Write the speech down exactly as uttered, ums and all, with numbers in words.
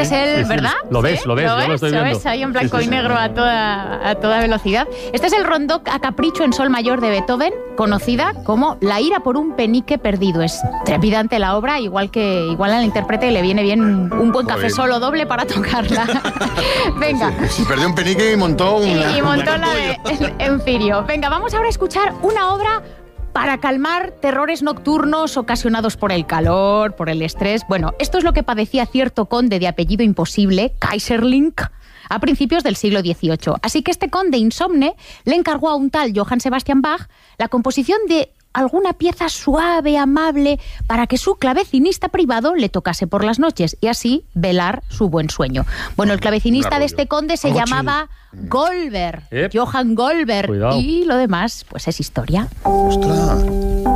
es el, sí, ¿verdad? Lo ves, ¿Sí? lo ves, ¿Lo yo ves? lo estoy viendo. Lo ves ahí en blanco Sí, sí, y negro sí. a toda, a toda velocidad. Este es el rondoc a capricho en sol mayor de Beethoven, conocida como La ira por un penique perdido. Es trepidante la obra, igual que igual al intérprete le viene bien un, un buen café solo doble para tocarla. Venga. Sí, perdió un penique y montó una... Y, y montó la de Enfirio. Venga, vamos ahora a escuchar una obra para calmar terrores nocturnos ocasionados por el calor, por el estrés. Bueno, esto es lo que padecía cierto conde de apellido imposible, Kaiserling, a principios del siglo dieciocho. Así que este conde insomne le encargó a un tal Johann Sebastian Bach la composición de alguna pieza suave, amable, para que su clavecinista privado le tocase por las noches y así velar su buen sueño. Bueno, el clavecinista de este conde se llamaba Goldberg, Yep. Johann Goldberg, Cuidado. y lo demás, pues es historia. ¡Ostras!